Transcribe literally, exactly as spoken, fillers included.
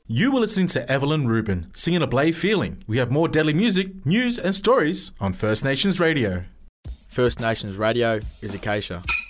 You were listening to Evelyn Rubin, singing A Blade Feeling. We have more deadly music, news and stories on First Nations Radio. First Nations Radio is Acacia.